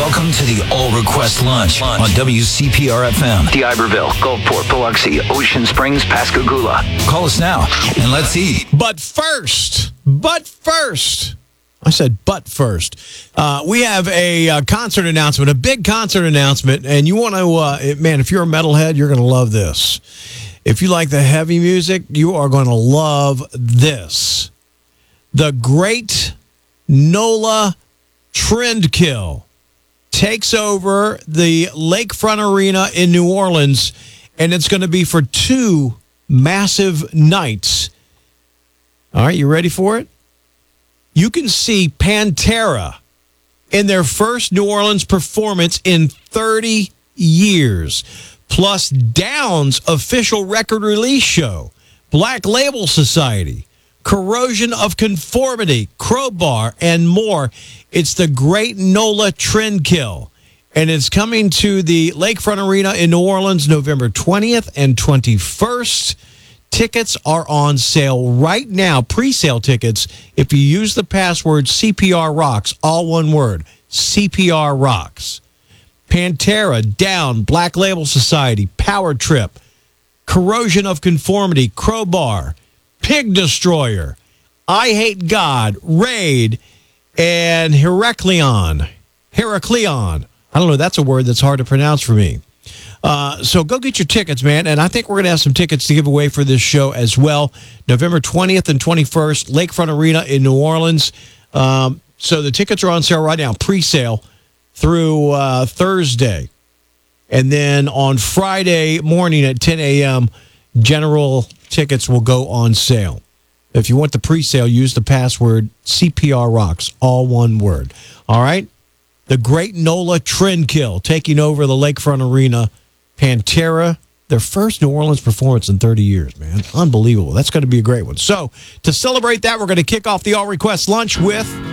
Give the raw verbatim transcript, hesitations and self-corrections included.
Welcome to the All Request Lunch on W C P R F M. D'Iberville, Gulfport, Biloxi, Ocean Springs, Pascagoula. Call us now and let's eat. But first, but first, I said but first, uh, we have a uh, concert announcement, a big concert announcement, and you want to, uh, man, if you're a metalhead, you're going to love this. If you like the heavy music, you are going to love this. The Great NOLA Trendkill takes over the Lakefront Arena in New Orleans, and it's going to be for two massive nights. All right, you ready for it? You can see Pantera in their first New Orleans performance in thirty years, plus Down's official record release show, Black Label Society, Corrosion of Conformity, Crowbar, and more. It's the Great NOLA Trendkill, and it's coming to the Lakefront Arena in New Orleans November twentieth and twenty-first. Tickets are on sale right now, pre-sale tickets, if you use the password C P R Rocks, all one word, C P R Rocks. Pantera, Down, Black Label Society, Power Trip, Corrosion of Conformity, Crowbar, Pig Destroyer, I Hate God, Raid, and Heracleon. Heracleon. I don't know, that's a word that's hard to pronounce for me. Uh, so go get your tickets, man. And I think we're going to have some tickets to give away for this show as well. November twentieth and twenty-first, Lakefront Arena in New Orleans. Um, so the tickets are on sale right now, pre-sale through uh, Thursday. And then on Friday morning at ten a.m., general tickets will go on sale. If you want the pre-sale, use the password C P R Rocks, all one word. All right? The Great NOLA Trendkill taking over the Lakefront Arena. Pantera, their first New Orleans performance in thirty years, man. Unbelievable. That's going to be a great one. So, to celebrate that, we're going to kick off the All Request Lunch with